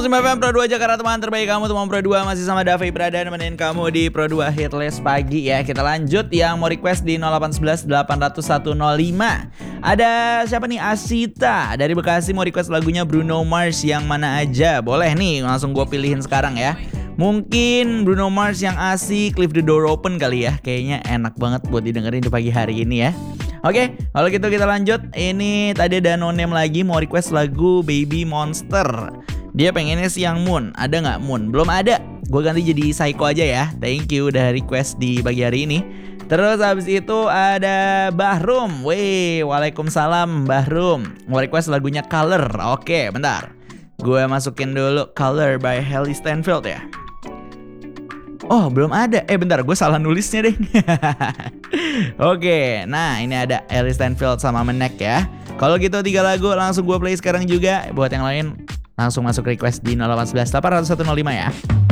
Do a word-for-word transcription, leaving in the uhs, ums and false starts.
Muslim F M Pro dua Jakarta, teman terbaik kamu, teman Pro dua. Masih sama Davi Prada nemenin kamu di Pro dua Hitlist pagi ya. Kita lanjut yang mau request di nol delapan satu satu delapan nol nol satu nol lima. Ada siapa nih? Asita dari Bekasi mau request lagunya Bruno Mars yang mana aja. Boleh nih, langsung gue pilihin sekarang ya. Mungkin Bruno Mars yang asik, Leave the Door Open kali ya. Kayaknya enak banget buat didengerin di pagi hari ini ya. Oke, kalau gitu kita lanjut. Ini tadi ada no name lagi mau request lagu Baby Monster. Dia pengennya si yang Moon. Ada gak Moon? Belum ada. Gue ganti jadi Psycho aja ya. Thank you udah request di pagi hari ini. Terus habis itu ada Bahrum. Weh, waalaikumsalam Bahrum. Mau request lagunya Color. Oke, bentar. Gue masukin dulu Color by Haley Steinfeld ya. Oh, belum ada. Eh bentar, gue salah nulisnya deh. Oke, nah ini ada Haley Steinfeld sama Menek ya. Kalau gitu tiga lagu langsung gue play sekarang juga. Buat yang lain langsung masuk request di nol delapan satu satu delapan nol nol satu nol lima ya.